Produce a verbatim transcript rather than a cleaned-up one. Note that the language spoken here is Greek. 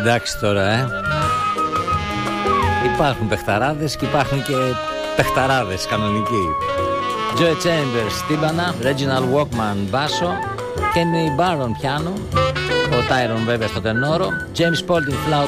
Εντάξει τώρα, ε. Υπάρχουν παιχταράδες και υπάρχουν και παιχταράδες κανονικοί. Joe Chambers, τύμπανα, Reginald Walkman, μπάσο, Kenny Barron, πιάνο, ο Tyron βέβαια στο τενόρο, James Spalding, φλάουτα,